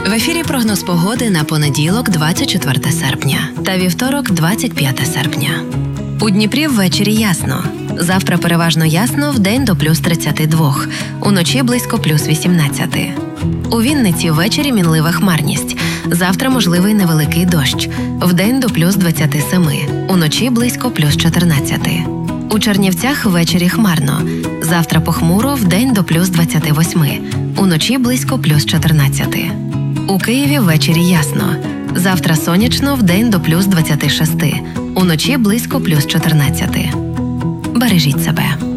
В ефірі прогноз погоди на понеділок, 24 серпня та вівторок, 25 серпня. У Дніпрі ввечері ясно. Завтра переважно ясно, вдень до плюс 32, уночі близько плюс 18. У Вінниці ввечері мінлива хмарність. Завтра можливий невеликий дощ. Вдень до плюс 27, уночі близько плюс 14. У Чернівцях ввечері хмарно. Завтра похмуро, вдень до плюс 28, уночі близько плюс 14. У Києві ввечері ясно. Завтра сонячно, вдень до плюс 26, уночі близько плюс 14. Бережіть себе.